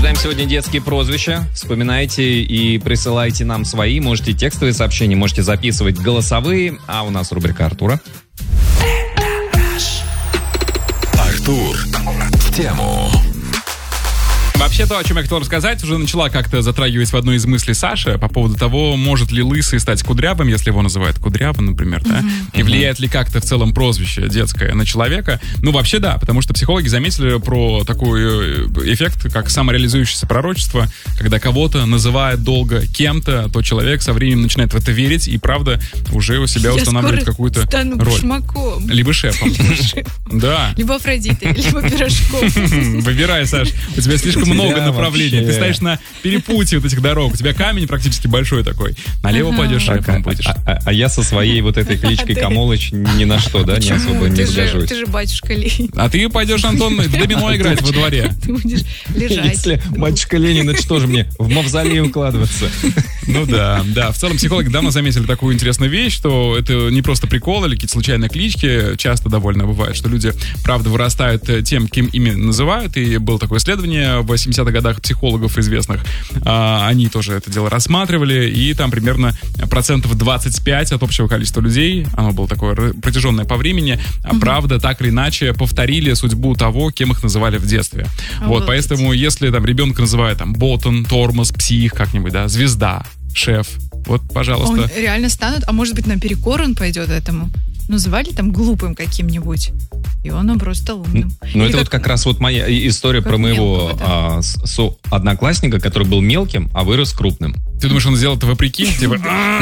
Обсуждаем сегодня детские прозвища. Вспоминайте и присылайте нам свои. Можете текстовые сообщения, можете записывать голосовые. А у нас рубрика Артура. Артур в тему. Вообще то, о чем я хотел рассказать, уже начала как-то затрагивать в одной из мыслей Саши по поводу того, может ли лысый стать кудрявым, если его называют кудрявым, например, да? И влияет ли как-то в целом прозвище детское на человека. Ну, вообще да, потому что психологи заметили про такой эффект, как самореализующееся пророчество, когда кого-то называют долго кем-то, то человек со временем начинает в это верить и, правда, уже у себя устанавливает какую-то стану роль. башмаком. Либо шефом. Да. Либо Афродитой, либо пирожком. Выбирай, Саш, у тебя слишком много направлений. вообще. Ты стоишь на перепутье вот этих дорог. У тебя камень практически большой такой. Налево пойдешь, шефом будешь. А я со своей вот этой кличкой Камолыч ни на что, да, не особо не сгожусь. Ты же батюшка Ленин. А ты пойдешь, Антон, в домино играть во дворе. Ты будешь лежать. Если батюшка Ленин, это что же мне, в мавзолей укладываться? Ну да. В целом психологи давно заметили такую интересную вещь, что это не просто прикол или какие-то случайные клички. Часто довольно бывает, что люди, правда, вырастают тем, кем ими называют. И было такое исследование в 80-х годах психологов известных. Они тоже это дело рассматривали. И там примерно 25% от общего количества людей, оно было такое протяженное по времени, правда, так или иначе повторили судьбу того, кем их называли в детстве. Вот, поэтому если там ребенка называют там ботан, тормоз, псих как-нибудь, да, звезда, шеф, вот, пожалуйста. Он реально станут, а может быть наперекор он пойдет этому. Называли там глупым каким-нибудь, и он просто умным. Ну, это вот как раз вот моя история про моего одноклассника, который был мелким, а вырос крупным. Ты думаешь, он сделал это вопреки? Типа,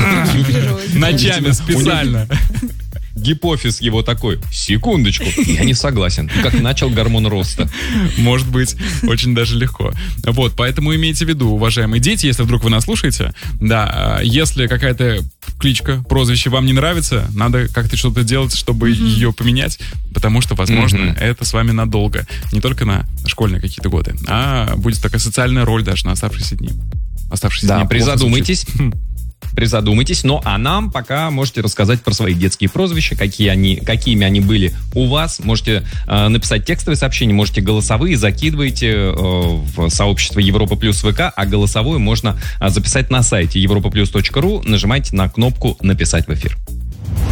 ночами специально. Гипофиз его такой, секундочку, я не согласен. Как начал гормон роста. Может быть, очень даже легко. Вот, поэтому имейте в виду, уважаемые дети, если вдруг вы нас слушаете, да, если какая-то кличка, прозвище вам не нравится, надо как-то что-то делать, чтобы ее поменять, потому что, возможно, это с вами надолго. Не только на школьные какие-то годы, а будет такая социальная роль даже на оставшиеся дни. Да, призадумайтесь. Ну, а нам пока можете рассказать про свои детские прозвища, какими они были у вас. Можете написать текстовые сообщения, можете голосовые, закидывайте в сообщество Европа Плюс ВК, а голосовую можно записать на сайте europaplus.ru. Нажимайте на кнопку «Написать в эфир».